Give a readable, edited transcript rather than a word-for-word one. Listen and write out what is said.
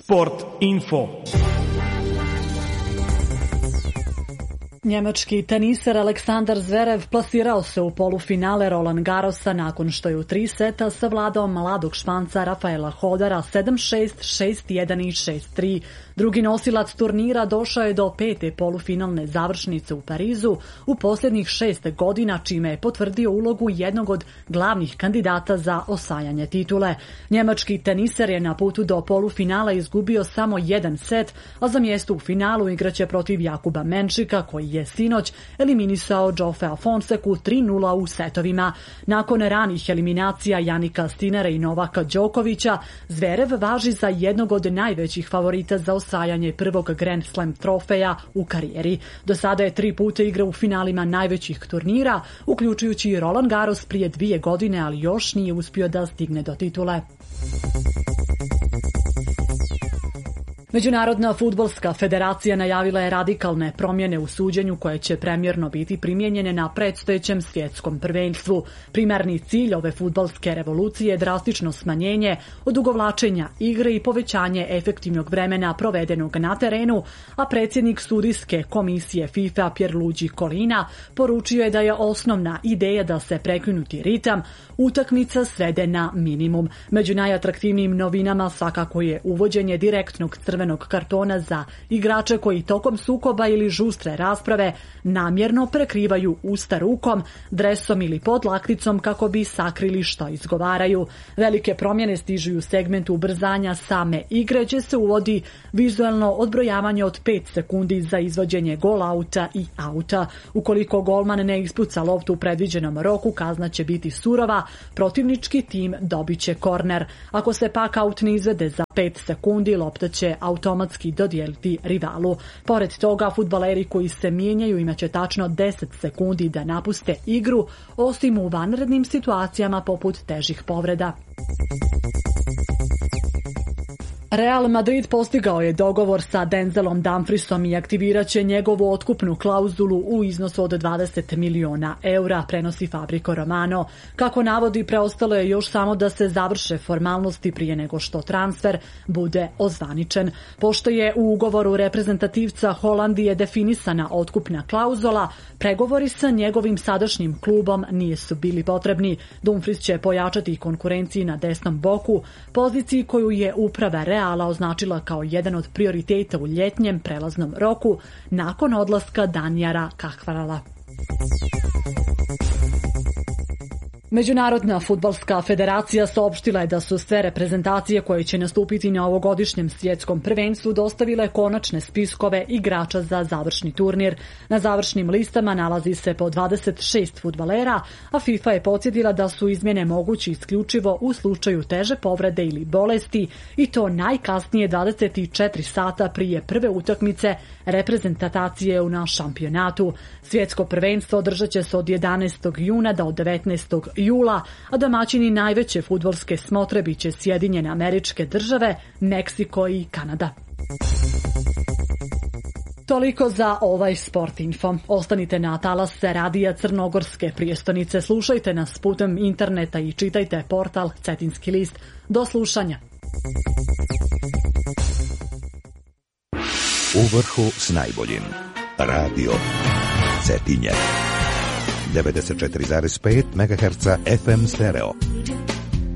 Sport info. Njemački teniser Aleksandar Zverev plasirao se u polufinale Roland Garrosa nakon što je u 3 seta savladao mladog Španca Rafaela Hodara 7-6, 6-1 i 6-3. Drugi nosilac turnira došao je do 5. polufinalne završnice u Parizu u posljednjih 6 godina, čime je potvrdio ulogu jednog od glavnih kandidata za osvajanje titule. Njemački teniser je na putu do polufinala izgubio samo jedan set, a za mjesto u finalu igraće protiv Jakuba Menšika, koji je sinoć eliminisao Jofea Fonseku 3-0 u setovima. Nakon ranih eliminacija Janika Stinera i Novaka Đokovića, Zverev važi za jednog od najvećih favorita za osvajanje prvog Grand Slam trofeja u karijeri. Do sada je 3 puta igrao u finalima najvećih turnira, uključujući i Roland Garros prije 2 godine, ali još nije uspio da stigne do titule. Međunarodna fudbalska federacija najavila je radikalne promjene u suđenju koje će premjerno biti primijenjene na predstojećem svjetskom prvenstvu. Primarni cilj ove fudbalske revolucije je drastično smanjenje, odugovlačenja igre i povećanje efektivnog vremena provedenog na terenu, a predsjednik sudijske komisije FIFA Pierluigi Collina poručio je da je osnovna ideja da se prekinuti ritam utakmica svede na minimum. Među najatraktivnijim novinama svakako je uvođenje direktnog crvenog kartona za igrače koji tokom sukoba ili žustre rasprave namjerno prekrivaju usta rukom, dresom ili podlakticom kako bi sakrili što izgovaraju. Velike promjene stižu u segmentu ubrzanja same igre, gdje se uvodi vizualno odbrojavanje od 5 sekundi za izvođenje gol auta i auta. Ukoliko golman ne ispuca loptu u predviđenom roku, kazna će biti surova, protivnički tim dobit će korner. Ako se pak aut ne izvede za 5 sekundi, lopta će automatski dodijeliti rivalu. Pored toga, fudbaleri koji se mijenjaju imaće tačno 10 sekundi da napuste igru, osim u vanrednim situacijama poput težih povreda. Real Madrid postigao je dogovor sa Denzelom Dumfriesom i aktivirat će njegovu otkupnu klauzulu u iznosu od 20 miliona eura, prenosi Fabrizio Romano. Kako navodi, preostalo je još samo da se završe formalnosti prije nego što transfer bude ozvaničen. Pošto je u ugovoru reprezentativca Holandije definisana otkupna klauzula, pregovori sa njegovim sadašnjim klubom nisu bili potrebni. Dumfries će pojačati konkurenciji na desnom boku, poziciji koju je uprava Reala označila kao jedan od prioriteta u ljetnjem prelaznom roku nakon odlaska Danijara Kahvarala. Međunarodna fudbalska federacija saopštila je da su sve reprezentacije koje će nastupiti na ovogodišnjem svjetskom prvenstvu dostavile konačne spiskove igrača za završni turnir. Na završnim listama nalazi se po 26 fudbalera, a FIFA je podsjetila da su izmjene mogući isključivo u slučaju teže povrede ili bolesti, i to najkasnije 24 sata prije prve utakmice reprezentacije na šampionatu. Svjetsko prvenstvo održat će se od 11. juna do 19. jula, a domaćini najveće fudbalske smotre biće Sjedinjene Američke Države, Meksiko i Kanada. Toliko za ovaj Sport Info. Ostanite na talase radija Crnogorske prijestonice, slušajte nas putem interneta i čitajte portal Cetinski list. Do slušanja. U vrhu s najboljim. Radio Cetinje. 94,5 MHz FM stereo.